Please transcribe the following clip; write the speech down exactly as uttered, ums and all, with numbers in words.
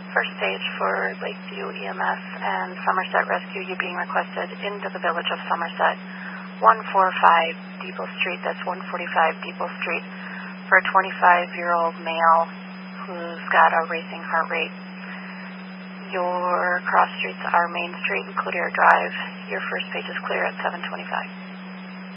First stage for Lakeview E M S and Somerset Rescue, you being requested into the village of Somerset, one forty-five Depot Street, that's one forty-five Depot Street, for a twenty-five-year-old male who's got a racing heart rate. Your cross streets are Main Street and Cloutier Drive. Your first page is clear at seven twenty-five.